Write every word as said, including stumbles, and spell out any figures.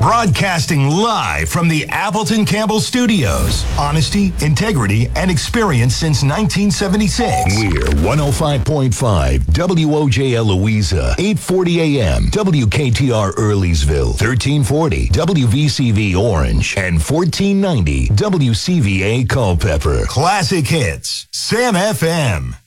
Broadcasting live from the Appleton Campbell Studios. Honesty, integrity, and experience since nineteen seventy-six. We're one oh five point five W O J L Louisa, eight forty A M, W K T R Earleysville, thirteen forty W V C V Orange, and fourteen ninety W C V A Culpeper. Classic hits, Sam F M.